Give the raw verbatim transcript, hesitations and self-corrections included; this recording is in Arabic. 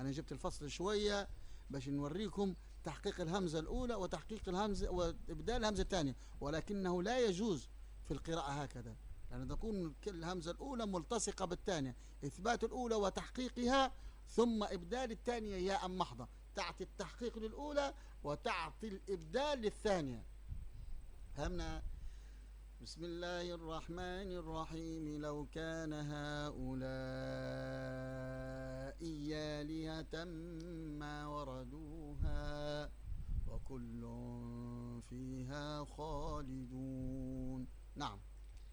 أنا جبت الفصل شوية باش نوريكم تحقيق الهمزة الأولى وتحقيق الهمزة وإبدال الهمزة الثانية، ولكنه لا يجوز في القراءة هكذا، لأن تكون الهمزة الأولى ملتصقة بالثانية، إثبات الأولى وتحقيقها ثم إبدال الثانية ياء محضة، تعطي التحقيق للأولى وتعطي الإبدال للثانية. فهمنا؟ بسم الله الرحمن الرحيم. لو كان هؤلاء آلهة ما وردوها وكل فيها خالدون.